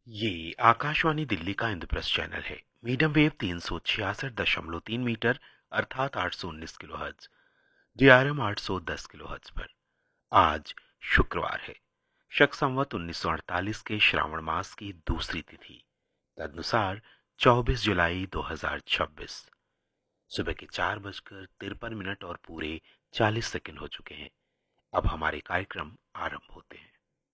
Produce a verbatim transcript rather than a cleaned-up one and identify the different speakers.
Speaker 1: ये आकाशवाणी दिल्ली का इंद्रप्रस्थ चैनल है। मीडियम वेव तीन सौ छियासठ दशमलव तीन मीटर अर्थात आठ सौ उन्नीस किलो हर्ट्ज, डीआरएम आठ सौ दस किलो हर्ट्ज पर। आज शुक्रवार है। शक संवत उन्नीस सौ अड़तालीस के श्रावण मास की दूसरी तिथि, तदनुसार चौबीस जुलाई दो हजार छब्बीस। सुबह के चार बजकर तिरपन मिनट और पूरे चालीस सेकंड हो चुके हैं। अब हमारे कार्यक्रम आरंभ होते हैं।